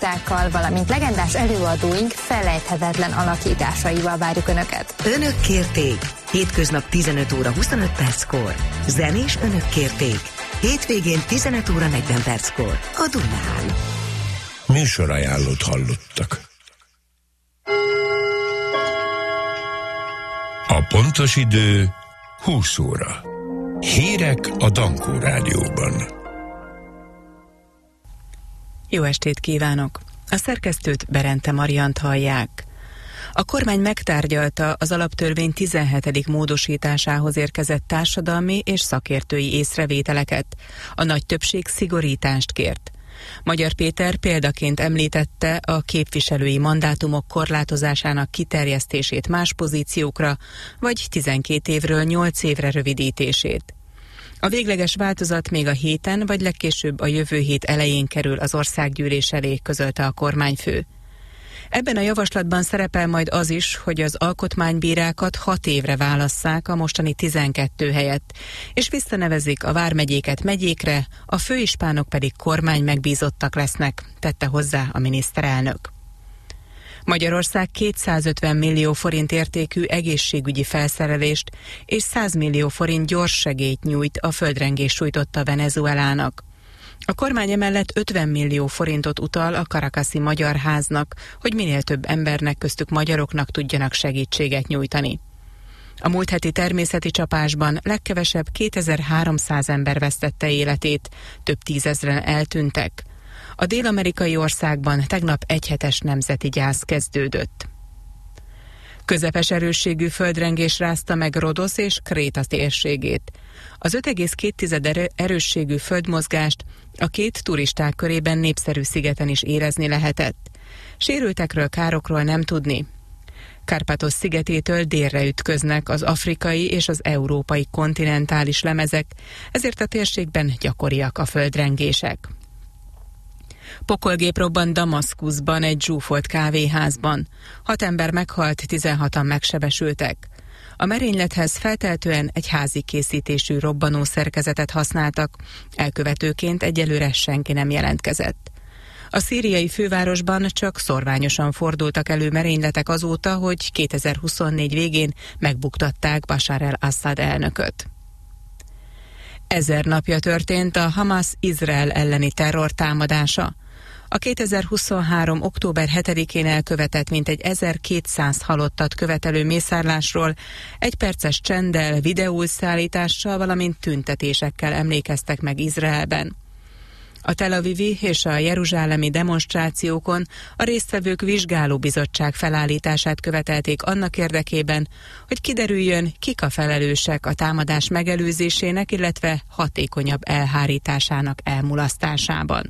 artistákkal, valamint legendás előadóink felejthetetlen alakításaival várjuk Önöket. Önök kérték. Hétköznap 15 óra 25 perckor. Zenés Önök kérték. Hétvégén 15 óra 40 perckor. A Dunán. Műsorajánlót hallottak. A pontos idő 20 óra. Hírek a Dankó Rádióban. Jó estét kívánok! A szerkesztőt, Berente Mariant hallják. A kormány megtárgyalta az alaptörvény 17. módosításához érkezett társadalmi és szakértői észrevételeket. A nagy többség szigorítást kért. Magyar Péter példaként említette a képviselői mandátumok korlátozásának kiterjesztését más pozíciókra, vagy 12 évről 8 évre rövidítését. A végleges változat még a héten, vagy legkésőbb a jövő hét elején kerül az országgyűlés elé, közölte a kormányfő. Ebben a javaslatban szerepel majd az is, hogy az alkotmánybírákat 6 évre válasszák a mostani 12 helyett, és visszanevezik a vármegyéket megyékre, a főispánok pedig kormány megbízottak lesznek, tette hozzá a miniszterelnök. Magyarország 250 millió forint értékű egészségügyi felszerelést és 100 millió forint gyors segélyt nyújt a földrengés sújtotta Venezuelának. A kormány emellett 50 millió forintot utal a Caracasi Magyar Háznak, hogy minél több embernek, köztük magyaroknak tudjanak segítséget nyújtani. A múlt heti természeti csapásban legkevesebb 2300 ember vesztette életét, több tízezren eltűntek. A dél-amerikai országban tegnap egyhetes nemzeti gyász kezdődött. Közepes erősségű földrengés rázta meg Rodosz és Kréta térségét. Az 5,2 erősségű földmozgást a két turisták körében népszerű szigeten is érezni lehetett. Sérültekről, károkról nem tudni. Karpathos szigetétől délre ütköznek az afrikai és az európai kontinentális lemezek, ezért a térségben gyakoriak a földrengések. Pokolgép robbant Damaszkuszban egy zsúfolt kávéházban. 6 ember meghalt, 16-an megsebesültek. A merénylethez feltehetően egy házi készítésű robbanó szerkezetet használtak, elkövetőként egyelőre senki nem jelentkezett. A szíriai fővárosban csak szorványosan fordultak elő merényletek azóta, hogy 2024 végén megbuktatták Bashar el-Assad elnököt. 1000 napja történt a Hamas Izrael elleni terrortámadása. A 2023. október 7-én elkövetett mintegy 1200 halottat követelő mészárlásról egy perces csenddel, videószállítással, valamint tüntetésekkel emlékeztek meg Izraelben. A Tel Avivi és a jeruzsálemi demonstrációkon a résztvevők vizsgálóbizottság felállítását követelték annak érdekében, hogy kiderüljön, kik a felelősek a támadás megelőzésének, illetve hatékonyabb elhárításának elmulasztásában.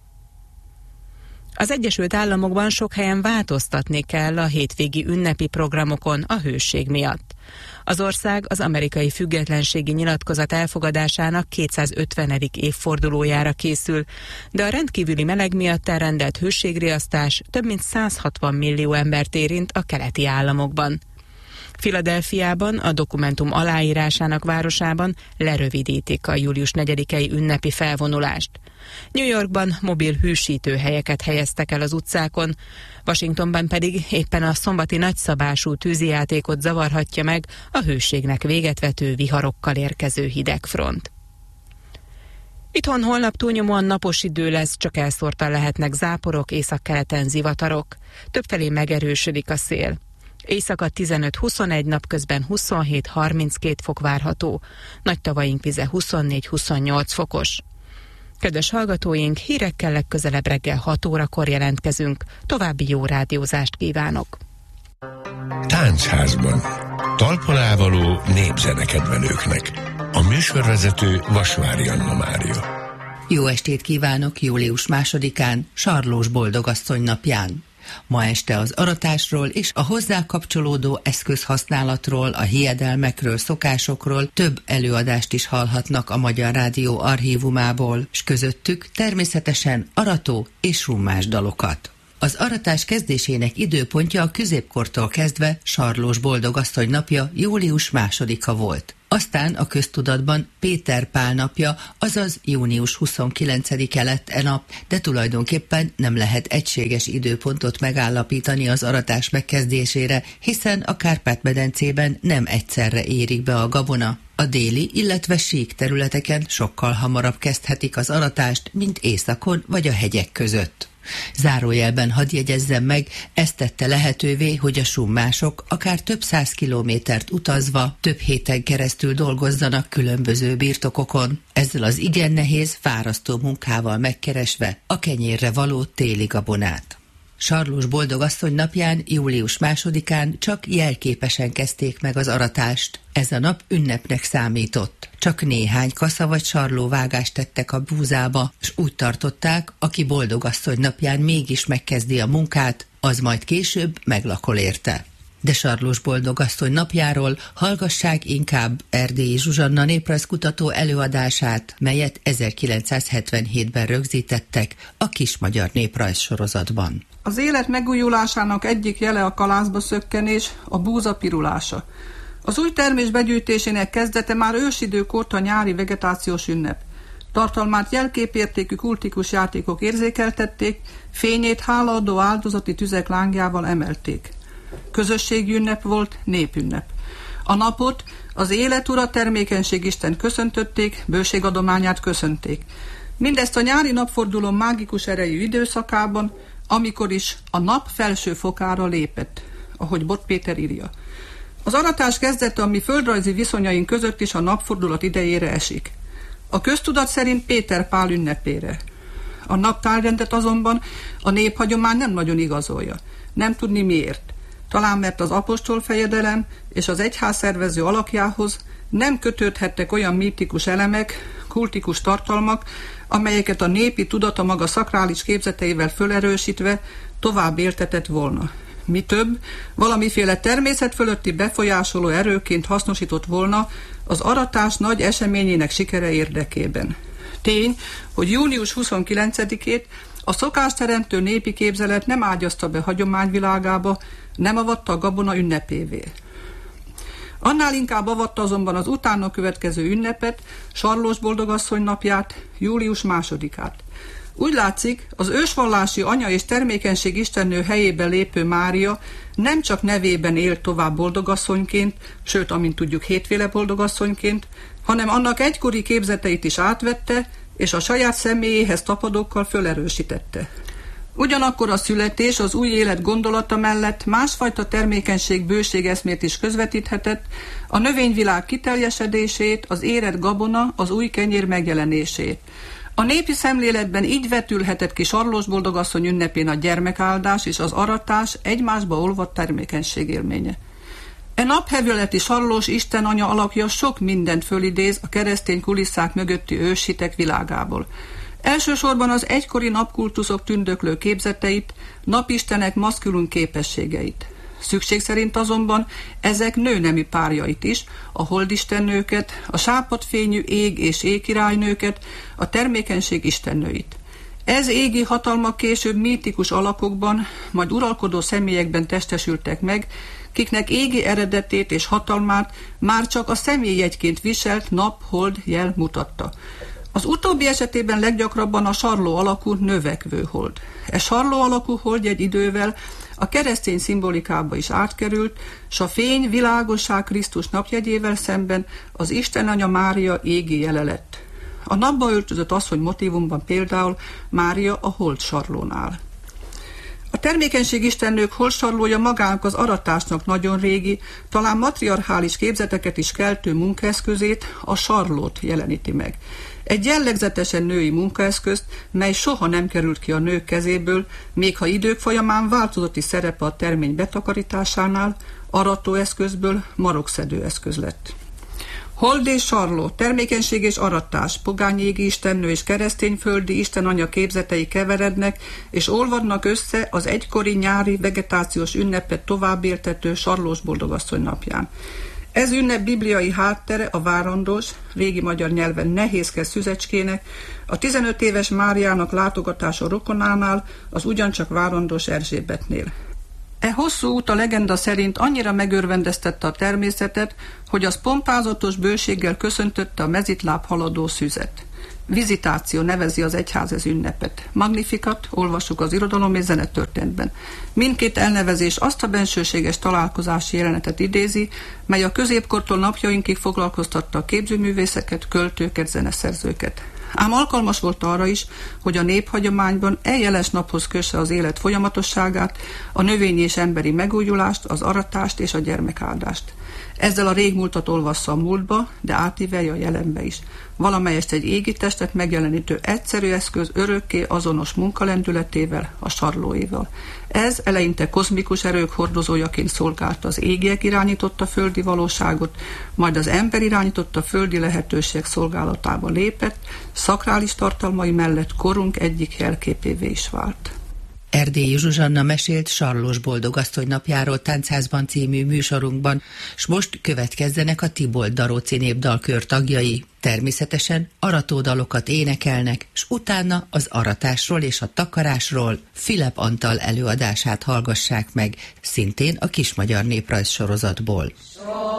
Az Egyesült Államokban sok helyen változtatni kell a hétvégi ünnepi programokon a hőség miatt. Az ország az amerikai függetlenségi nyilatkozat elfogadásának 250. évfordulójára készül, de a rendkívüli meleg miatt elrendelt hőségriasztás több mint 160 millió embert érint a keleti államokban. Philadelphiában, a dokumentum aláírásának városában lerövidítik a július 4-i ünnepi felvonulást. New Yorkban mobil hűsítőhelyeket helyeztek el az utcákon, Washingtonban pedig éppen a szombati nagyszabású tűzijátékot zavarhatja meg a hőségnek véget vető viharokkal érkező hidegfront. Itthon holnap túlnyomóan napos idő lesz, csak elszórtan lehetnek záporok, északkeleten zivatarok. Többfelé megerősödik a szél. Éjszaka 15-21, napközben 27-32 fok várható, nagy tavaink vize 24-28 fokos. Kedves hallgatóink, hírekkel legközelebb reggel 6 órakor jelentkezünk. További jó rádiózást kívánok! Táncházban. Talpon népzenekedvelőknek. A műsorvezető Vasvári Anna Mária. Jó estét kívánok július 2-án, Sarlós Boldogasszony napján. Ma este az aratásról és a hozzá kapcsolódó eszközhasználatról, a hiedelmekről, szokásokról több előadást is hallhatnak a Magyar Rádió archívumából, s közöttük természetesen arató és rummás dalokat. Az aratás kezdésének időpontja a középkortól kezdve Sarlós Boldogasszony napja július 2-a volt. Aztán a köztudatban Péter Pál napja, azaz június 29-e lett e nap, de tulajdonképpen nem lehet egységes időpontot megállapítani az aratás megkezdésére, hiszen a Kárpát-medencében nem egyszerre érik be a gabona. A déli, illetve sík területeken sokkal hamarabb kezdhetik az aratást, mint északon vagy a hegyek között. Zárójelben hadd jegyezzem meg, ezt tette lehetővé, hogy a summások akár több 100 kilométert utazva több héten keresztül dolgozzanak különböző birtokokon, ezzel az igen nehéz, fárasztó munkával megkeresve a kenyérre való téli gabonát. Sarlós Boldogasszony napján, július 2-án csak jelképesen kezdték meg az aratást. Ez a nap ünnepnek számított. Csak néhány kasza vagy sarlóvágást tettek a búzába, és úgy tartották, aki Boldogasszony napján mégis megkezdi a munkát, az majd később meglakol érte. De Sarlós Boldogasszony napjáról hallgassák inkább Erdélyi Zsuzsanna néprajzkutató előadását, melyet 1977-ben rögzítettek a Kis Magyar Néprajz sorozatban. Az élet megújulásának egyik jele a kalászba szökkenés, a búza pirulása. Az új termés begyűjtésének kezdete már ősidők óta nyári vegetációs ünnep. Tartalmát jelképértékű kultikus játékok érzékeltették, fényét hálaadó áldozati tüzek lángjával emelték. Közösségi ünnep volt, népünnep. A napot az élet ura termékenység Isten köszöntötték, bőségadományát köszönték. Mindezt a nyári napforduló mágikus erejű időszakában, amikor is a nap felső fokára lépett, ahogy Bot Péter írja. Az aratás kezdete a mi földrajzi viszonyaink között is a napfordulat idejére esik. A köztudat szerint Péter Pál ünnepére. A naptárrendet azonban a néphagyomány nem nagyon igazolja. Nem tudni miért. Talán mert az apostol fejedelem és az egyház szervező alakjához nem kötődhettek olyan mítikus elemek, kultikus tartalmak, amelyeket a népi tudata maga szakrális képzeteivel fölerősítve tovább éltetett volna. Mi több, valamiféle természet fölötti befolyásoló erőként hasznosított volna az aratás nagy eseményének sikere érdekében. Tény, hogy június 29-ét a szokásteremtő népi képzelet nem ágyazta be hagyományvilágába, nem avatta a gabona ünnepévé. Annál inkább avatta azonban az utána következő ünnepet, Sarlós Boldogasszony napját, július 2-át. Úgy látszik, az ősvallási anya és termékenység istennő helyébe lépő Mária nem csak nevében élt tovább boldogasszonyként, sőt, amint tudjuk, hétféle boldogasszonyként, hanem annak egykori képzeteit is átvette, és a saját személyéhez tapadókkal fölerősítette. Ugyanakkor a születés az új élet gondolata mellett másfajta termékenység bőségeszmét is közvetíthetett, a növényvilág kiteljesedését, az érett gabona, az új kenyér megjelenését. A népi szemléletben így vetülhetett ki Sarlós Boldogasszony ünnepén a gyermekáldás és az aratás egymásba olvadt termékenység élménye. E naphevületi Sarlós Isten anya alakja sok mindent fölidéz a keresztény kulisszák mögötti őshitek világából. Elsősorban az egykori napkultuszok tündöklő képzeteit, napistenek maszkulin képességeit. Szükség szerint azonban ezek nőnemi párjait is, a holdistennőket, a sápadfényű ég és égkirálynőket, a termékenység istennőit. Ez égi hatalmak később mítikus alakokban, majd uralkodó személyekben testesültek meg, kiknek égi eredetét és hatalmát már csak a személyjegyként viselt nap-hold jel mutatta. Az utóbbi esetében leggyakrabban a sarló alakú növekvő hold. E sarló alakú hold egy idővel a keresztény szimbolikába is átkerült, s a fény, világosság Krisztus napjegyével szemben az Isten anya Mária égi jele lett. A napba öltözött asszony motívumban például Mária a hold sarlónál. A termékenység istennők holdsarlója magának az aratásnak nagyon régi, talán matriarchális képzeteket is keltő munkaeszközét, a sarlót jeleníti meg. Egy jellegzetesen női munkaeszközt, mely soha nem került ki a nők kezéből, még ha idők folyamán változott is szerepe a termény betakarításánál, aratóeszközből marokszedő eszköz lett. Hold és sarló, termékenység és aratás, pogányégi istennő és keresztényföldi istenanya képzetei keverednek, és olvadnak össze az egykori nyári vegetációs ünnepet továbbéltető Sarlós Boldogasszony napján. Ez ünnep bibliai háttere a várandós, régi magyar nyelven nehézkes szüzecskének, a 15 éves Máriának látogatása rokonánál, az ugyancsak várandós Erzsébetnél. E hosszú út a legenda szerint annyira megörvendeztette a természetet, hogy az pompázatos bőséggel köszöntötte a mezitláb haladó szüzet. Vizitáció nevezi az egyház ez ünnepet. Magnificat, olvassuk az irodalom és zenetörténetben. Mindkét elnevezés azt a bensőséges találkozási jelenetet idézi, mely a középkortól napjainkig foglalkoztatta a képzőművészeket, költőket, zeneszerzőket. Ám alkalmas volt arra is, hogy a néphagyományban jeles naphoz kösse az élet folyamatosságát, a növényi és emberi megújulást, az aratást és a gyermekáldást. Ezzel a régmúltat olvassza a múltba, de átívelje a jelenbe is. Valamelyest egy égi testet megjelenítő egyszerű eszköz örökké azonos munkalendületével, a sarlóéval. Ez eleinte kozmikus erők hordozójaként szolgálta az égiek irányította földi valóságot, majd az ember irányította földi lehetőségek szolgálatába lépett, szakrális tartalmai mellett korunk egyik jelképévé is vált. Erdélyi Zsuzsanna mesélt Sarlós Boldogasszony napjáról Táncházban című műsorunkban, s most következzenek a Tibold Daróci népdalkör tagjai. Természetesen aratódalokat énekelnek, s utána az aratásról és a takarásról Filep Antal előadását hallgassák meg, szintén a Kismagyar Néprajz sorozatból.